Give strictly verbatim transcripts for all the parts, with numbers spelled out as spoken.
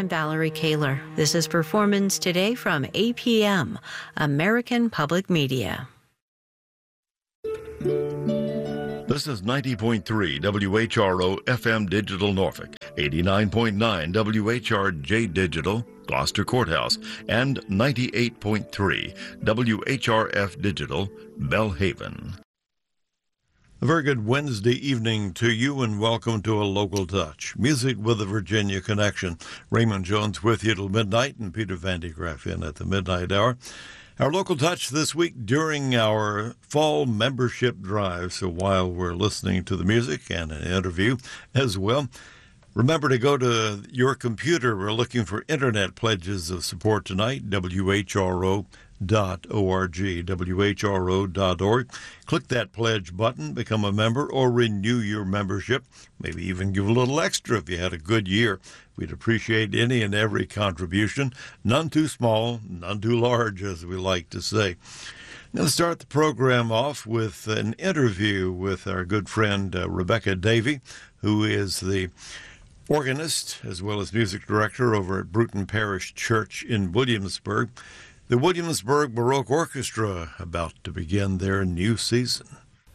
I'm Valerie Kaler. This is Performance Today from A P M, American Public Media. This is ninety point three W H R O F M Digital Norfolk, eighty-nine point nine W H R J Digital, Gloucester Courthouse, and ninety-eight point three W H R F Digital, Belhaven. A very good Wednesday evening to you, and welcome to A Local Touch. Music with a Virginia connection. Raymond Jones with you till midnight, and Peter Van de Graaff in at the midnight hour. Our Local Touch this week during our fall membership drive. So while we're listening to the music and an interview as well, remember to go to your computer. We're looking for internet pledges of support tonight, W H R O dot org, W H R O dot org. Click that pledge button, become a member, or renew your membership. Maybe even give a little extra if you had a good year. We'd appreciate any and every contribution, none too small, none too large, as we like to say. Now, let's start the program off with an interview with our good friend uh, Rebecca Davey, who is the organist as well as music director over at Bruton Parish Church in Williamsburg. The Williamsburg Baroque Orchestra about to begin their new season.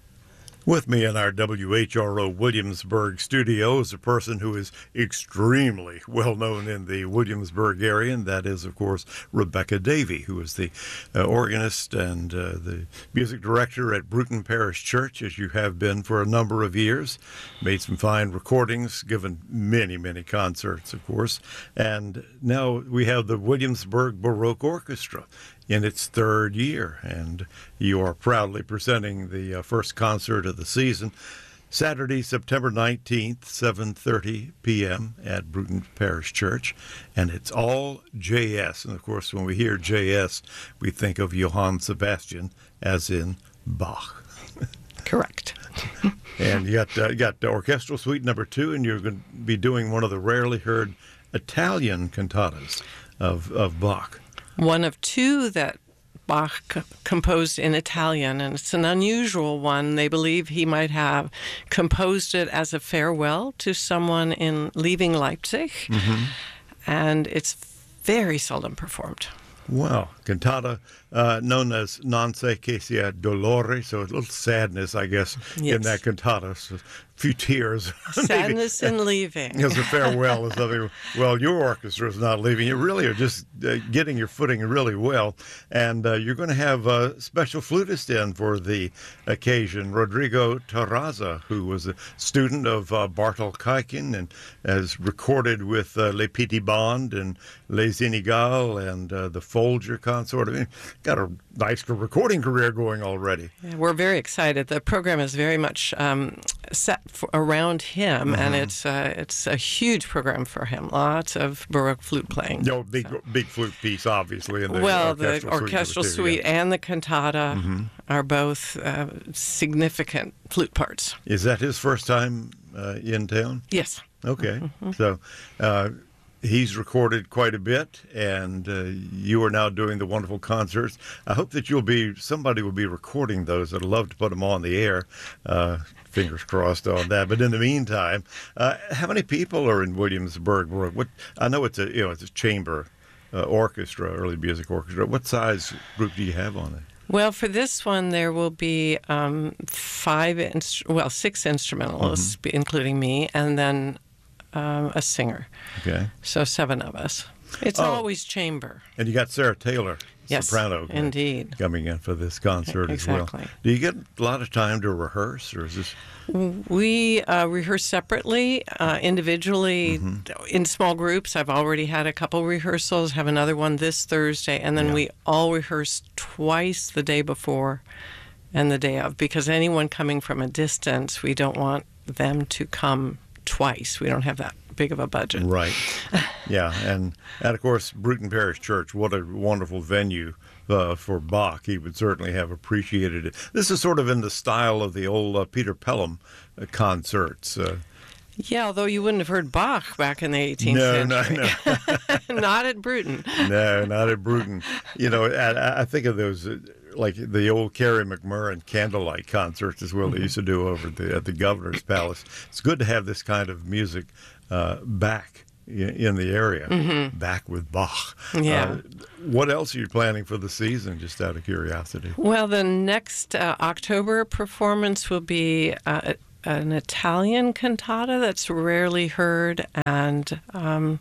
With me in our W H R O Williamsburg studio is a person who is extremely well known in the Williamsburg area, and that is, of course, Rebecca Davey, who is the uh, organist and uh, the music director at Bruton Parish Church, as you have been for a number of years. Made some fine recordings, given many, many concerts, of course. And now we have the Williamsburg Baroque Orchestra in its third year, and you are proudly presenting the uh, first concert of the season, Saturday, September nineteenth, seven thirty p.m. at Bruton Parish Church, and it's all J S. And, of course, when we hear J S, we think of Johann Sebastian, as in Bach. Correct. And you got, uh, you got the Orchestral Suite number two, and you're going to be doing one of the rarely heard Italian cantatas of, of Bach. One of two that Bach c- composed in Italian, and it's an unusual one. They believe he might have composed it as a farewell to someone in leaving Leipzig, mm-hmm. and it's very seldom performed. Wow. Cantata, uh, known as Non se che sia dolore, so a little sadness, I guess, yes. in that cantata. So a few tears. Sadness in leaving. As a farewell or something. Well, your orchestra is not leaving. You really are just uh, getting your footing really well. And uh, you're going to have a special flutist in for the occasion, Rodrigo Terraza, who was a student of uh, Bartol Kaikin and has recorded with uh, Les Petits Bandes and Les Inégales and uh, the Folger Consort. I mean, got a nice recording career going already. Yeah, we're very excited. The program is very much um, set for, around him, mm-hmm. and it's uh, it's a huge program for him. Lots of Baroque flute playing. No, big so. big flute piece, obviously. In the well, orchestral the orchestral suite, suite yeah. and the cantata mm-hmm. are both uh, significant flute parts. Is that his first time uh, in town? Yes. Okay. Mm-hmm. So uh, he's recorded quite a bit, and uh, you are now doing the wonderful concerts. I hope that you'll be, somebody will be recording those. I'd love to put them on the air. Uh, fingers crossed on that. But in the meantime, uh, how many people are in Williamsburg? What I know it's a you know it's a chamber uh, orchestra, early music orchestra. What size group do you have on it? Well, for this one, there will be um, five, inst- well, six instrumentalists, mm-hmm. including me, and then um, a singer. Okay. So seven of us. It's oh. always chamber. And you got Sarah Taylor, yes, soprano, indeed, coming in for this concert exactly. as well. Do you get a lot of time to rehearse, or is this? We uh, rehearse separately, uh, individually, mm-hmm. in small groups. I've already had a couple rehearsals, have another one this Thursday, and then yeah. we all rehearse twice the day before and the day of, because anyone coming from a distance, we don't want them to come twice. We don't have that big of a budget. Right. Yeah, and, and of course, Bruton Parish Church, what a wonderful venue uh, for Bach. He would certainly have appreciated it. This is sort of in the style of the old uh, Peter Pelham uh, concerts. Uh, yeah, although you wouldn't have heard Bach back in the eighteenth no, century. No, no, Not at Bruton. No, not at Bruton. You know, I, I think of those, uh, like the old Carrie McMurrin candlelight concerts as well mm-hmm. they used to do over at the, at the Governor's Palace. It's good to have this kind of music uh, back in, in the area, mm-hmm. back with Bach. Yeah. Uh, what else are you planning for the season, just out of curiosity? Well, the next uh, October performance will be uh, an Italian cantata that's rarely heard, and um,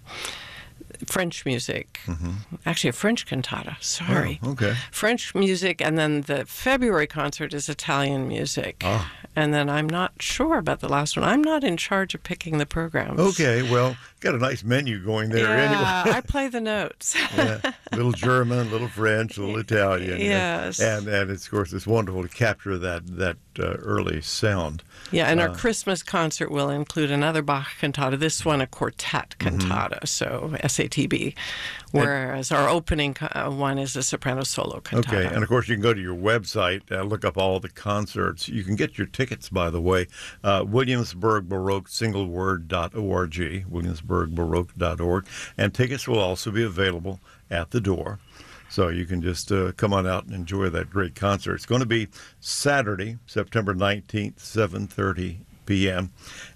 French music. Mm-hmm. Actually, a French cantata. Sorry. Oh, okay. French music, and then the February concert is Italian music. Ah. And then I'm not sure about the last one. I'm not in charge of picking the programs. Okay, well, got a nice menu going there yeah, anyway. I play the notes. Yeah, little German, little French, little Italian. Yes. And, and it's, of course, it's wonderful to capture that, that uh, early sound. Yeah, and uh, our Christmas concert will include another Bach cantata, this one a quartet cantata, mm-hmm. so S A T B, whereas and, our opening uh, one is a soprano solo cantata. Okay, and of course you can go to your website, uh, look up all the concerts. You can get your tickets, by the way, uh, Williamsburg Baroque, single word, dot org, Williamsburg Baroque dot org, and tickets will also be available at the door. So you can just uh, come on out and enjoy that great concert. It's going to be Saturday, September nineteenth, seven thirty p.m.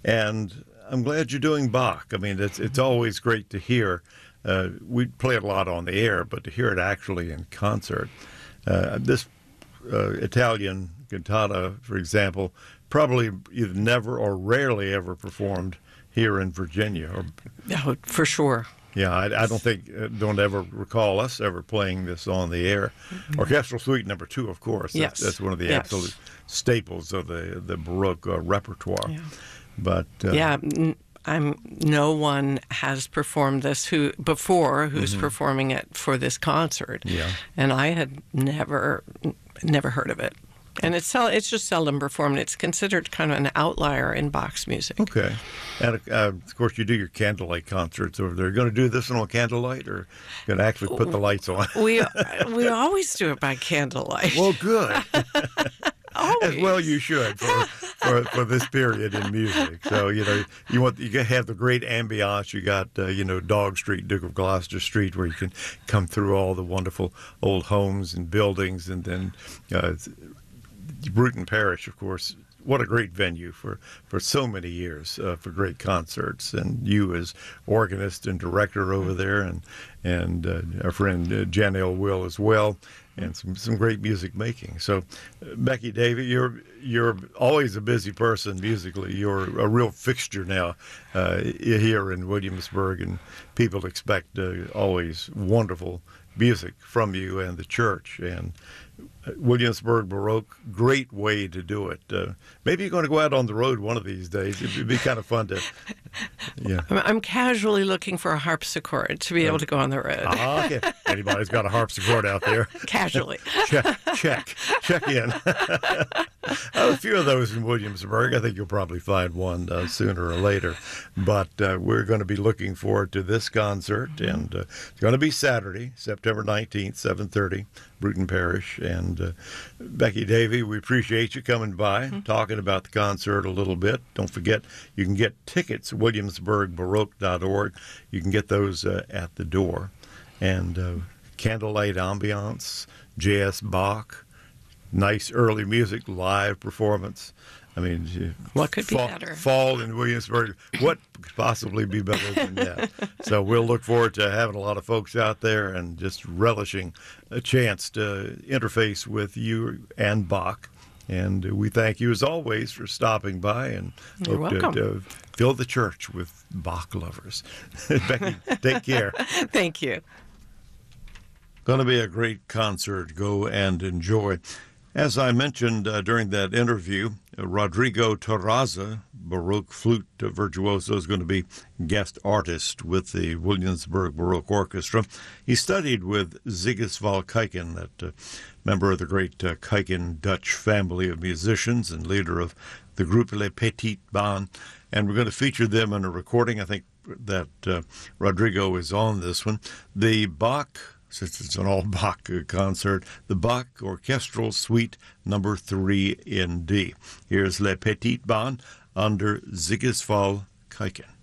And I'm glad you're doing Bach. I mean, it's it's always great to hear. Uh, we play it a lot on the air, but to hear it actually in concert. Uh, this uh, Italian cantata, for example, probably either never or rarely ever performed here in Virginia. Or, oh, for sure. Yeah, I, I don't think, uh, don't ever recall us ever playing this on the air. Mm-hmm. Orchestral Suite Number Two, of course. Yes. That's, that's one of the yes. absolute staples of the the Baroque uh, repertoire. Yeah. But uh, yeah, I'm. No one has performed this who before who's mm-hmm. performing it for this concert. Yeah. And I had never never heard of it. And it's it's just seldom performed. It's considered kind of an outlier in Bach's music. Okay. And, uh, of course, you do your candlelight concerts over there. Are you going to do this one on candlelight, or going to actually put the lights on? we we always do it by candlelight. Well, good. Always. As well you should for, for for this period in music. So, you know, you want you have the great ambiance. You got, uh, you know, Dog Street, Duke of Gloucester Street, where you can come through all the wonderful old homes and buildings, and then uh, Bruton Parish, of course. What a great venue for, for so many years uh, for great concerts, and you as organist and director over there, and and uh, our friend uh, Janelle Will as well, and some, some great music making. So, uh, Becky Davey, you're you're always a busy person musically. You're a real fixture now uh, here in Williamsburg, and people expect uh, always wonderful music from you and the church. And Williamsburg Baroque, great way to do it. Uh, maybe you're going to go out on the road one of these days. It'd be kind of fun to, yeah. I'm casually looking for a harpsichord to be able to go on the road. Ah, okay. Anybody's got a harpsichord out there? Casually. check, check, check in. A few of those in Williamsburg. I think you'll probably find one uh, sooner or later. But uh, we're going to be looking forward to this concert, and uh, it's going to be Saturday, September nineteenth, seven thirty, Bruton Parish. And uh, Becky Davey, we appreciate you coming by, mm-hmm. talking about the concert a little bit. Don't forget, you can get tickets at Williamsburg Baroque dot org. You can get those uh, at the door. And uh, candlelight ambiance, J S. Bach, nice early music, live performance. I mean, what could fall, be better? Fall in Williamsburg. What could possibly be better than that? So we'll look forward to having a lot of folks out there and just relishing a chance to interface with you and Bach. And we thank you, as always, for stopping by, and You're hope welcome. to, to fill the church with Bach lovers. Becky, take care. Thank you. Going to be a great concert. Go and enjoy. As I mentioned uh, during that interview, uh, Rodrigo Terraza, Baroque flute virtuoso, is going to be guest artist with the Williamsburg Baroque Orchestra. He studied with Zigiswald Kuijken, that uh, member of the great uh, Kuijken Dutch family of musicians and leader of the group Les Petites Bandes. And we're going to feature them in a recording. I think that uh, Rodrigo is on this one. The Bach, since it's an all-Bach concert, the Bach Orchestral Suite Number Three in D. Here's Les Petites Bandes under Zigiswald Kuijken.